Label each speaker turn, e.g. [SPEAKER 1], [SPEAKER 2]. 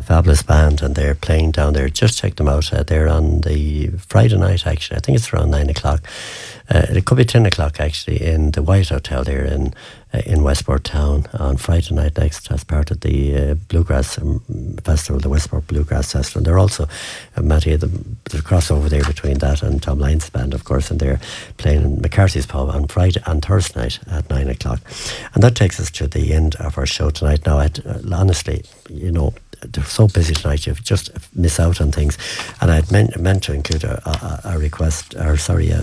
[SPEAKER 1] fabulous band, and they're playing down there. Just check them out. They're on the Friday night, actually. I think it's around 9 o'clock. It could be 10 o'clock, actually, in the White Hotel there in Westport Town on Friday night next, as part of the Bluegrass Festival, the Westport Bluegrass Festival. They're also, Matty, the crossover there between that and Tom Lyons' band, of course, and they're playing in McCarthy's Pub on Friday and Thursday night at 9 o'clock. And that takes us to the end of our show tonight. Now, honestly, you know, they're so busy tonight, you just miss out on things. And I'd meant to include a request, or sorry,